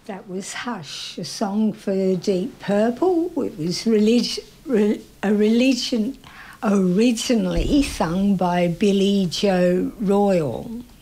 That was Hush, a song for Deep Purple. It was originally sung by Billy Joe Royal.